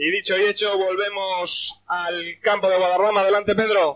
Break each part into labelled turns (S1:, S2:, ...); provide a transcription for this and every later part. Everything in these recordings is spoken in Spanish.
S1: Y dicho y hecho, volvemos al campo de Guadarrama. Adelante, Pedro.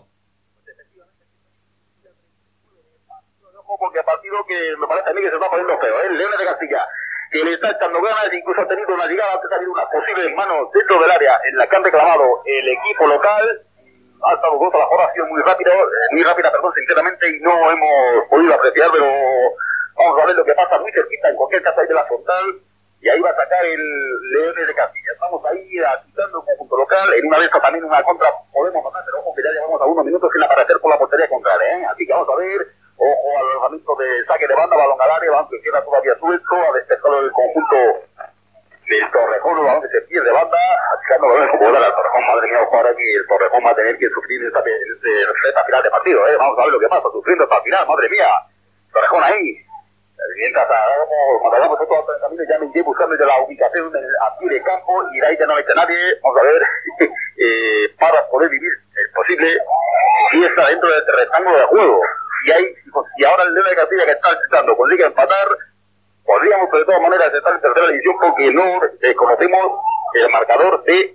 S2: Porque partido que me parece a mí que se está poniendo feo, ¿eh? Leones de Castilla, que le está echando ganas, incluso ha tenido una llegada, antes ha habido una posible manos dentro del área en la que han reclamado el equipo local. Ha estado la jugada, ha sido muy rápida, sinceramente, y no hemos podido apreciar, pero vamos a ver lo que pasa muy cerquita, en cualquier caso ahí de la frontal, y ahí va a sacar el Leones de Castilla. Estamos ahí agitando el conjunto local, en una de estas también una contra podemos matar, pero ojo que ya llevamos a unos minutos sin aparecer por la portería contraria, ¿eh? Así que vamos a ver. Ojo al lanzamiento de saque de banda, balón al área, balón que queda todavía suelto, a despejarlo del conjunto del Torrejón, balón que se pierde banda, achicando balón como era el Torrejón. Madre mía, ojo ahora que el Torrejón va a tener que sufrir esta final de partido, vamos a ver lo que pasa, sufriendo hasta el final, madre mía, Torrejón ahí. Mientras matamos estos 30 minutos, ya me iré buscando ya la ubicación a pie de campo, y de ahí ya no le echa nadie, vamos a ver, para poder vivir, es posible, si está dentro del rectángulo de juego. Y ahora el León de Castilla, que está intentando consigue empatar, podríamos de todas maneras estar en tercera división porque no conocemos el marcador de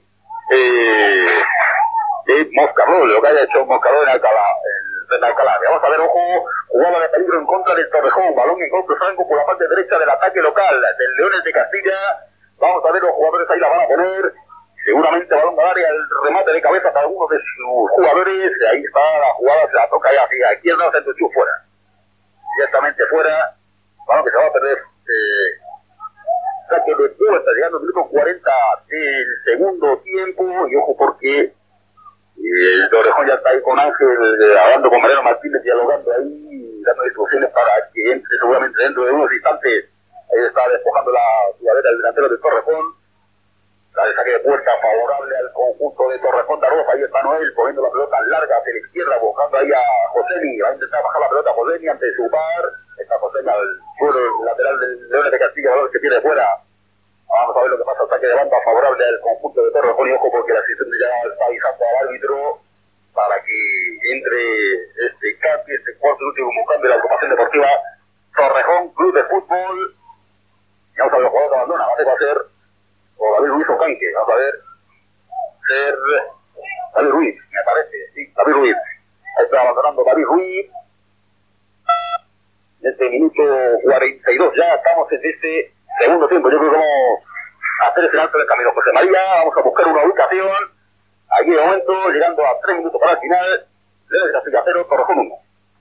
S2: Moscardo, lo que haya hecho Moscardo en Alcalá. Vamos a ver, ojo, jugada de peligro en contra del Torrejón, balón en golpe franco por la parte derecha del ataque local del Leones de Castilla. Vamos a ver, los jugadores ahí la van a poner. Seguramente balón al área, el remate de cabeza para algunos de sus jugadores. Ahí está la jugada, se la toca ahí hacia la izquierda, se entuchó fuera. Directamente fuera. Balón que se va a perder. Saque de puerta, llegando al minuto 40 del segundo tiempo. Y ojo porque el Torrejón ya está ahí con Ángel, hablando con Mariano Martínez, dialogando ahí, dando instrucciones para que entre seguramente dentro de unos instantes. Ahí está despojando la jugadera del delantero del Torrejón. El saque de puerta favorable al conjunto de Torrejón de Arroz. Ahí está Noel poniendo la pelota larga hacia la izquierda, buscando ahí a Josemi. Va a intentar bajar la pelota a Josemi ante su par. Está Josemi al suelo lateral del Leones de Castilla, que tiene fuera. Vamos a ver lo que pasa. Ataque de banda favorable al conjunto de Torrejón. Y ojo porque la asistente ya está avisando al árbitro para que entre este cambio, este cuarto y último cambio de la agrupación deportiva Torrejón Club de Fútbol. Y vamos a ver los jugadores que abandona. Va a ser o David Ruiz o Canque, vamos a ver, ser David Ruiz, me parece, sí, David Ruiz. Ahí está abandonando David Ruiz. En este minuto 42 ya estamos en este segundo tiempo. Yo creo que vamos a hacer ese alto en el camino José María, vamos a buscar una ubicación. Aquí de momento, llegando a 3 minutos para el final, Leones de Castilla 0, Torrejón 1.